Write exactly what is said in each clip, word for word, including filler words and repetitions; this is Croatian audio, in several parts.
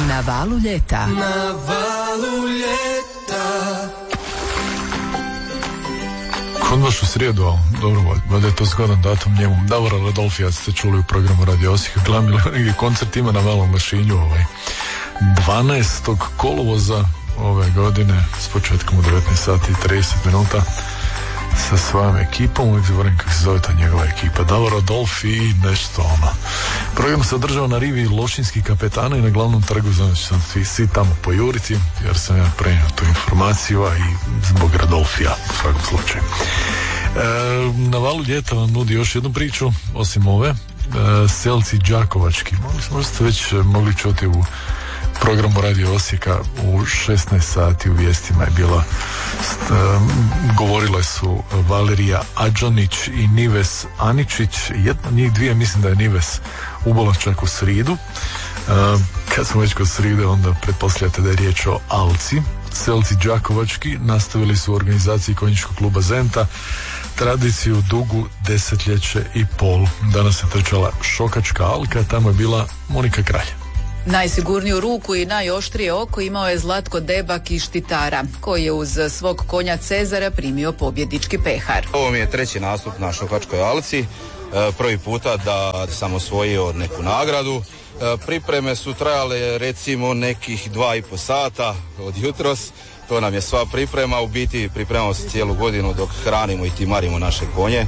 Na valu ljeta. Na valu ljeta. Kod baš u srijedu, ali dobro, valjda je to zgodan datum njemu. Davora Radolfija ste čuli u programu Radio Osijek. Glavni koncert ima na Malom Lošinju ovaj, dvanaestog kolovoza ove godine s početkom u devetnaest sati i trideset minuta sa svojom ekipom. Uvijek zaboravim kako se zove ta njegova ekipa. Davor Radolfi i nešto ono. Program se održava na rivi Lošinskih kapetana i na glavnom trgu, znači sam svi, svi tamo pojuriti, jer sam ja prenio tu informaciju, a i zbog Radolfija u svakom slučaju. E, na valu ljeta vam nudi još jednu priču, osim ove, e, Selci Đakovački. Možda ste već mogli čuti u programu Radio Osijeka u šesnaest sati u vijestima je bila st, um, govorile su Valerija Adžanić i Nives Aničić. Jedna od njih dvije, mislim da je Nives ubola čak u sridu. Uh, kad smo već kod sride, onda pretpostavljate da je riječ o Alci. Selci Đakovački nastavili su u organizaciji konjičkog kluba Zenta tradiciju dugu desetljeće i pol. Danas je trčala Šokačka Alka, tamo je bila Monika Kralj. Najsigurniju ruku i najoštrije oko imao je Zlatko Debak iz Štitara, koji je uz svog konja Cezara primio pobjednički pehar. Ovo mi je treći nastup na Šokačkoj Alci, prvi puta da sam osvojio neku nagradu. Pripreme su trajale recimo nekih dva i po sata od jutros. To nam je sva priprema, u biti pripremamo se cijelu godinu dok hranimo i timarimo naše konje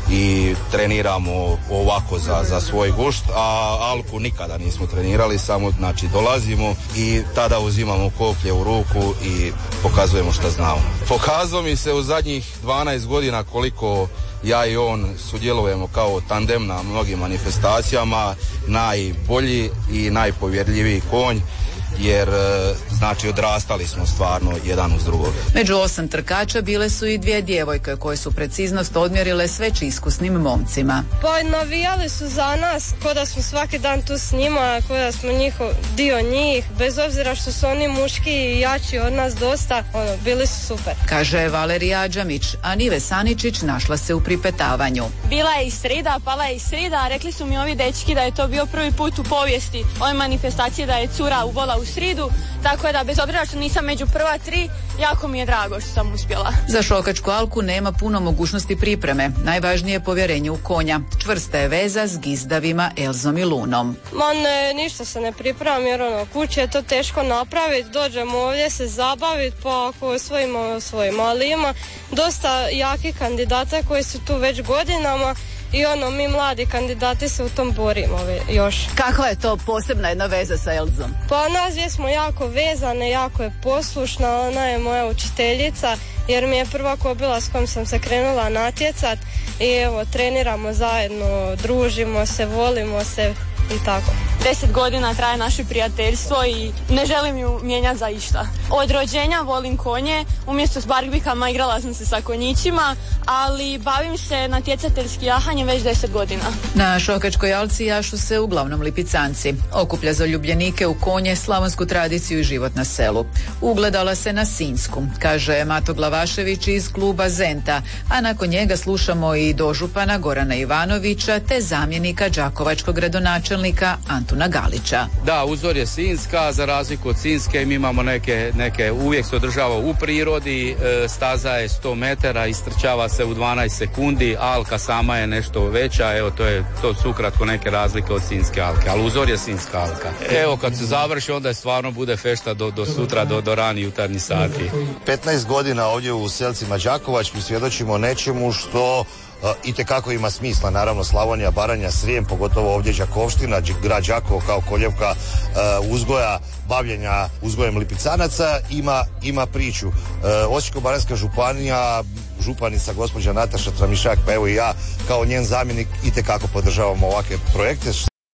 i treniramo ovako za, za svoj gušt, a Alku nikada nismo trenirali, samo znači dolazimo i tada uzimamo koplje u ruku i pokazujemo šta znamo. Pokazao mi se u zadnjih dvanaest godina koliko ja i on sudjelujemo kao tandem na mnogim manifestacijama, najbolji i najpovjerljiviji konj, jer znači odrastali smo stvarno jedan uz drugog. Među osam trkača bile su i dvije djevojke koje su preciznost odmjerile s već iskusnim momcima. Pa navijali su za nas, ko da smo svaki dan tu s njima, ko da smo njihov, dio njih, bez obzira što su oni muški i jači od nas dosta, ono, bili su super. Kaže Valerija Adžamić, a Nives Aničić našla se u pripetavanju. Bila je i srida, pala je i srida, a rekli su mi ovi dečki da je to bio prvi put u povijesti ove manifestacije da je cura ubola u sridu, tako da bez obzira što nisam među prva tri, jako mi je drago što sam uspjela. Za Šokačku Alku nema puno mogućnosti pripreme. Najvažnije je povjerenje u konja. Čvrsta je veza s gizdavima Elzom i Lunom. Ma ne, ništa se ne pripremam jer ono, kuće je to teško napraviti, dođemo ovdje se zabaviti, pa ako osvojimo, osvojimo, ali ima dosta jakih kandidata koji su tu već godinama i ono, mi mladi kandidati se u tom borimo još. Kakva je to posebna jedna veza sa Elzom? Pa nas dvije smo jako vezane, jako je poslušna, ona je moja učiteljica jer mi je prva kobila s kojom sam se krenula natjecat i evo, treniramo zajedno, družimo se, volimo se i tako. Deset godina traje naše prijateljstvo i ne želim ju mijenjati za išta. Od rođenja volim konje, umjesto s barbikama igrala sam se sa konjićima, ali bavim se natjecateljski jahanjem već deset godina. Na Šokačkoj Alci jašu se uglavnom lipicanci. Okuplja zaljubljenike u konje, slavonsku tradiciju i život na selu. Ugledala se na Sinjsku, kaže Mato Glavašević iz kluba Zenta, a nakon njega slušamo i dožupana Gorana Ivanovića te zamjenika đakovačkog gradonačelnika Antuna Galića. Da, uzor je Sinjska, za razliku od Sinjske mi imamo neke, neke uvijek se održava u prirodi, e, staza je sto metara, istrčava se u dvanaest sekundi, Alka sama je nešto veća, evo to je, to su ukratko neke razlike od Sinjske Alke, ali uzor je Sinjska Alka. Evo kad se završi onda je stvarno bude fešta do, do sutra, do, do rani jutarnji sati. petnaest godina ovdje u Selcima Đakovačkim svjedočimo nečemu što Uh, itekako ima smisla, naravno Slavonija, Baranja, Srijem, pogotovo ovdje Đakovština, grad Đakovo kao koljevka uh, uzgoja, bavljenja uzgojem lipicanaca, ima, ima priču. Uh, Osječko-baranjska županija, županica gospođa Nataša Tramišak, pa evo i ja kao njen zamjenik itekako podržavamo ovakve projekte.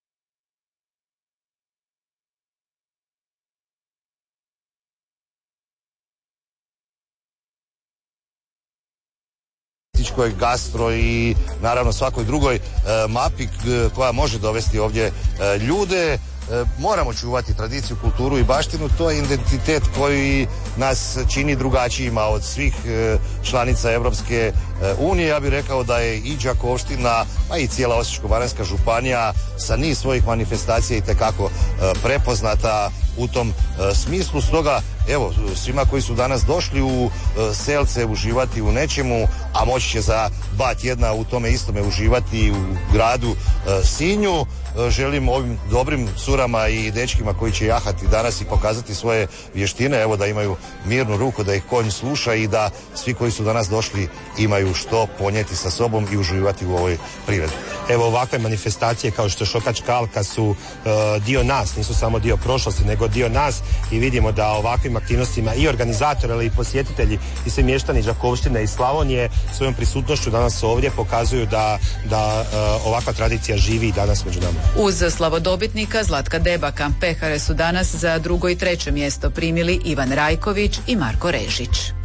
Gastro i naravno svakoj drugoj e, mapi k, koja može dovesti ovdje e, ljude. E, moramo čuvati tradiciju, kulturu i baštinu, to je identitet koji nas čini drugačijima od svih e, članica Europske e, unije. Ja bih rekao da je i Đakovština, a i cijela Osječko-baranjska županija sa niz svojih manifestacija itekako e, prepoznata u tom smislu. Stoga, evo, svima koji su danas došli u Selce uživati u nečemu, a moći će za dva tjedna u tome istome uživati u gradu Sinju. Želim ovim dobrim curama i dečkima koji će jahati danas i pokazati svoje vještine, evo, da imaju mirnu ruku, da ih konj sluša i da svi koji su danas došli imaju što ponijeti sa sobom i uživati u ovoj prirodi. Evo, ovakve manifestacije kao što je Šokačka alka su uh, dio nas, nisu samo dio prošlosti, nego dio nas, i vidimo da ovakvim aktivnostima i organizatori, ali i posjetitelji i svi mještani Đakovštine i Slavonije svojom prisutnošću danas ovdje pokazuju da, da uh, ovakva tradicija živi i danas među nama. Uz slavodobitnika Zlatka Debaka, pehare su danas za drugo i treće mjesto primili Ivan Rajković i Marko Režić.